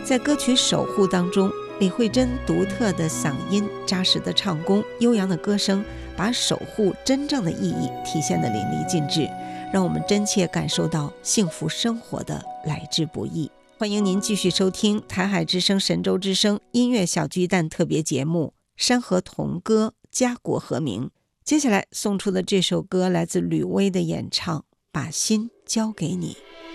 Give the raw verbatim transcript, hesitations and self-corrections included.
在歌曲《守护》当中，李慧珍独特的嗓音、扎实的唱功、悠扬的歌声，把守护真正的意义体现得淋漓尽致，让我们真切感受到幸福生活的来之不易。欢迎您继续收听台海之声神州之声音乐小巨蛋特别节目《山河同歌，家国和鸣》。接下来送出的这首歌来自吕薇的演唱《把心交给你》。